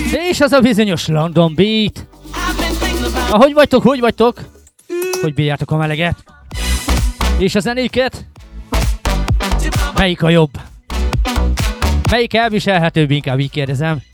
És az a bizonyos London Beat. Ahogy vagytok, hogy vagytok? Hogy bírjátok a meleget? És a zenéket? Melyik a jobb? Melyik elviselhetőbb, inkább így kérdezem.